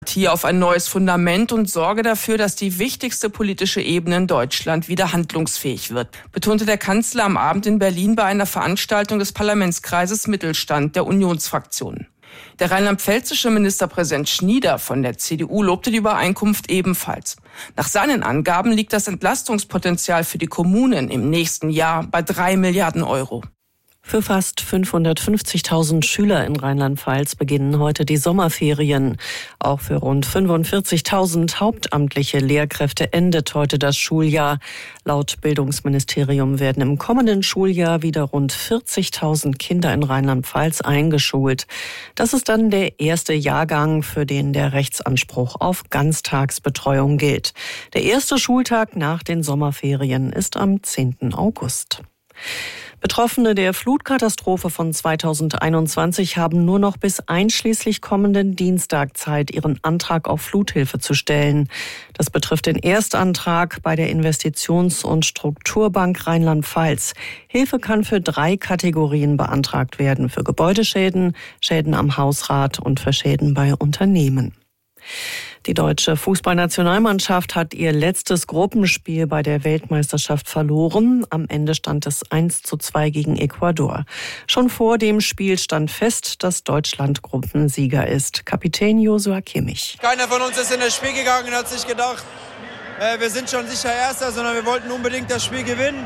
Demokratie auf ein neues Fundament und sorge dafür, dass die wichtigste politische Ebene in Deutschland wieder handlungsfähig wird, betonte der Kanzler am Abend in Berlin bei einer Veranstaltung des Parlamentskreises Mittelstand der Unionsfraktionen. Der rheinland-pfälzische Ministerpräsident Schnieder von der CDU lobte die Übereinkunft ebenfalls. Nach seinen Angaben liegt das Entlastungspotenzial für die Kommunen im nächsten Jahr bei 3 Milliarden Euro. Für fast 550.000 Schüler in Rheinland-Pfalz beginnen heute die Sommerferien. Auch für rund 45.000 hauptamtliche Lehrkräfte endet heute das Schuljahr. Laut Bildungsministerium werden im kommenden Schuljahr wieder rund 40.000 Kinder in Rheinland-Pfalz eingeschult. Das ist dann der erste Jahrgang, für den der Rechtsanspruch auf Ganztagsbetreuung gilt. Der erste Schultag nach den Sommerferien ist am 10. August. Betroffene der Flutkatastrophe von 2021 haben nur noch bis einschließlich kommenden Dienstag Zeit, ihren Antrag auf Fluthilfe zu stellen. Das betrifft den Erstantrag bei der Investitions- und Strukturbank Rheinland-Pfalz. Hilfe kann für 3 Kategorien beantragt werden: für Gebäudeschäden, Schäden am Hausrat und für Schäden bei Unternehmen. Die deutsche Fußballnationalmannschaft hat ihr letztes Gruppenspiel bei der Weltmeisterschaft verloren. Am Ende stand es 1:2 gegen Ecuador. Schon vor dem Spiel stand fest, dass Deutschland Gruppensieger ist. Kapitän Joshua Kimmich. Keiner von uns ist in das Spiel gegangen und hat sich gedacht, wir sind schon sicher Erster, sondern wir wollten unbedingt das Spiel gewinnen.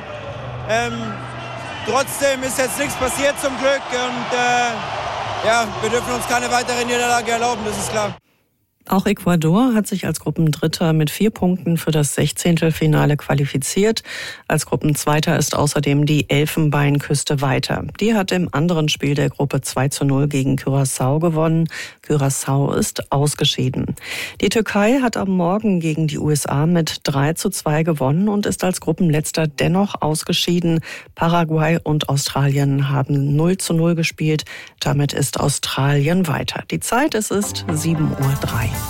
Trotzdem ist jetzt nichts passiert zum Glück und wir dürfen uns keine weitere Niederlage erlauben, das ist klar. Auch Ecuador hat sich als Gruppendritter mit 4 Punkten für das 16. qualifiziert. Als Gruppenzweiter ist außerdem die Elfenbeinküste weiter. Die hat im anderen Spiel der Gruppe 2:0 gegen Curaçao gewonnen. Curaçao ist ausgeschieden. Die Türkei hat am Morgen gegen die USA mit 3:2 gewonnen und ist als Gruppenletzter dennoch ausgeschieden. Paraguay und Australien haben 0:0 gespielt. Damit ist Australien weiter. Die Zeit, es ist 7:03 Uhr.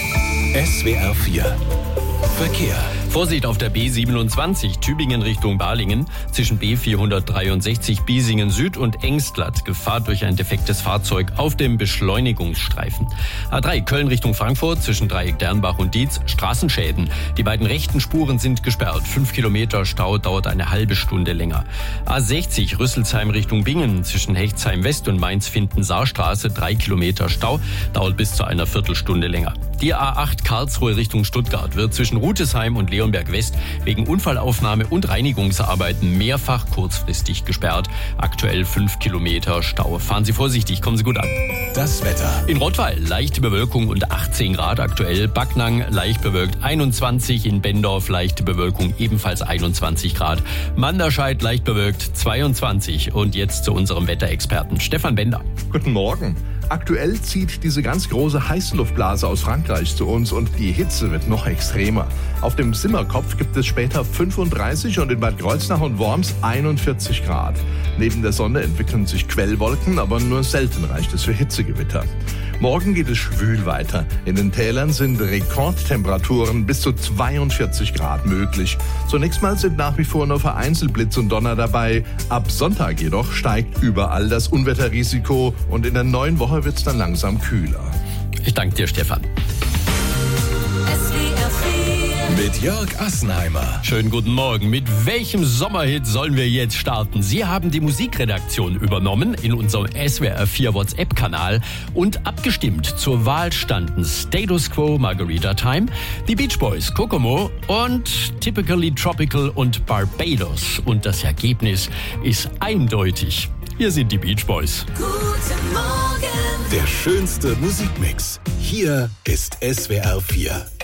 SWR 4 Verkehr. Vorsicht auf der B27 Tübingen Richtung Balingen zwischen B463 Biesingen Süd und Engstlatt. Gefahr durch ein defektes Fahrzeug auf dem Beschleunigungsstreifen. A3 Köln Richtung Frankfurt zwischen Dreieck Dernbach und Dietz. Straßenschäden. Die beiden rechten Spuren sind gesperrt. 5 Kilometer Stau dauert eine halbe Stunde länger. A60 Rüsselsheim Richtung Bingen zwischen Hechtsheim West und Mainz-Finden-Saarstraße. 3 Kilometer Stau dauert bis zu einer Viertelstunde länger. Die A8 Karlsruhe Richtung Stuttgart wird zwischen Rutesheim und Leonberg West wegen Unfallaufnahme und Reinigungsarbeiten mehrfach kurzfristig gesperrt. Aktuell 5 Kilometer Stau. Fahren Sie vorsichtig, kommen Sie gut an. Das Wetter. In Rottweil leichte Bewölkung und 18 Grad aktuell. Backnang leicht bewölkt 21. In Bendorf leichte Bewölkung ebenfalls 21 Grad. Manderscheid leicht bewölkt 22. Und jetzt zu unserem Wetterexperten Stefan Bender. Guten Morgen. Aktuell zieht diese ganz große Heißluftblase aus Frankreich zu uns und die Hitze wird noch extremer. Auf dem Simmerkopf gibt es später 35 und in Bad Kreuznach und Worms 41 Grad. Neben der Sonne entwickeln sich Quellwolken, aber nur selten reicht es für Hitzegewitter. Morgen geht es schwül weiter. In den Tälern sind Rekordtemperaturen bis zu 42 Grad möglich. Zunächst mal sind nach wie vor nur vereinzelt Blitz und Donner dabei. Ab Sonntag jedoch steigt überall das Unwetterrisiko und in der neuen Woche wird es dann langsam kühler. Ich danke dir, Stefan. Mit Jörg Assenheimer. Schönen guten Morgen. Mit welchem Sommerhit sollen wir jetzt starten? Sie haben die Musikredaktion übernommen in unserem SWR 4 WhatsApp-Kanal und abgestimmt. Zur Wahl standen Status Quo, Margarita Time, die Beach Boys, Kokomo und Typically Tropical und Barbados. Und das Ergebnis ist eindeutig. Hier sind die Beach Boys. Guten Morgen. Der schönste Musikmix. Hier ist SWR 4.